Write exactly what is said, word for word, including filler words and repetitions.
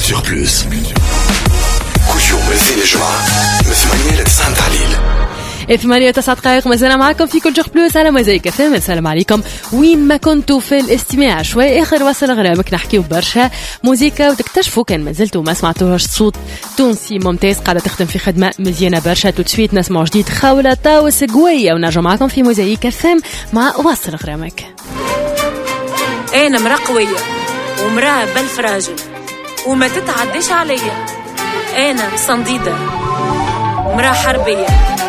sur Plus. كل يوم الاثنين الجمعة من ثمانية لتسعة تعليل. ثمانية وتسعة دقائق ما زلنا معكم في كل جوغ بلوس على موزايك اف ام. السلام عليكم وين ما كنتوا في الاستماع. شوي اخر وصل غرامك نحكيو برشا موزيكا وتكتشفوا كان ما زلتوا ما سمعتوهاش صوت تونسي ممتاز قاعده تخدم في خدمه مزيانه برشا. تو تسويت نسمعوا جديد خاوله طاوس قويه ونرجع معكم في موزايك اف ام مع وصل غرامك. انا مرا قويه ومراه بالفراجل وما تتعديش عليا. انا صنديده مراه حربيه